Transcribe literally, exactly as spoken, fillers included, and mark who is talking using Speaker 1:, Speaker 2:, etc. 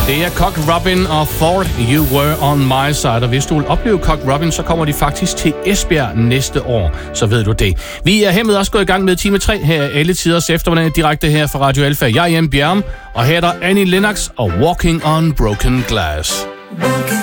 Speaker 1: Det er Cock Robin og Thought You Were On My Side. Og hvis du vil opleve Cock Robin, så kommer de faktisk til Esbjerg næste år. Så ved du det. Vi er hermed også gået i gang med time tre her alle tiders eftermiddag direkte her fra Radio Alfa. Jeg er Jan Bjerm, og her er der Annie Lennox og Walking on Broken Glass.